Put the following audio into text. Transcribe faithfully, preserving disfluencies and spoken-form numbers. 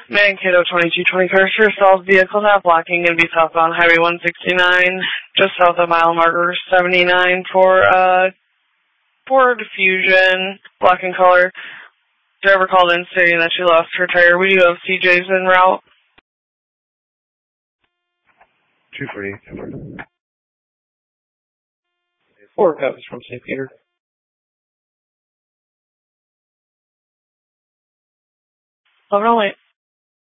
Mankato twenty-two twenty Cursor, solved vehicle not blocking, going to be southbound Highway one sixty-nine, just south of mile marker seventy-nine for, uh, for diffusion, black and color. Driver called in stating that she lost her tire. We do have C Js en route. two forty. Four copies from Saint Peter. eleven oh eight.